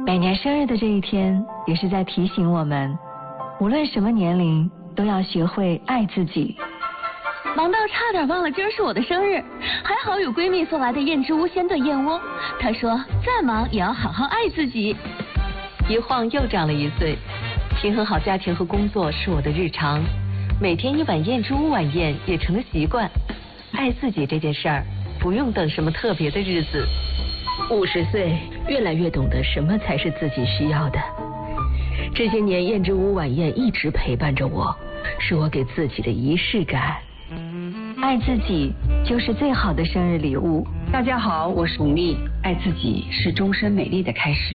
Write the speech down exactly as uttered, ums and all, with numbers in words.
每年生日的这一天，也是在提醒我们，无论什么年龄，都要学会爱自己。 忙到差点忘了今儿是我的生日，还好有闺蜜送来的燕之屋鲜炖燕窝。她说再忙也要好好爱自己。 一晃又长了一岁，平衡好家庭和工作是我的日常，每天一碗燕之屋晚宴也成了习惯。爱自己这件事儿，不用等什么特别的日子。 五十岁，越来越懂得什么才是自己需要的。这些年，燕之屋晚宴一直陪伴着我，是我给自己的仪式感。 爱自己就是最好的生日礼物。 大家好，我是巩俐，爱自己是终身美丽的开始。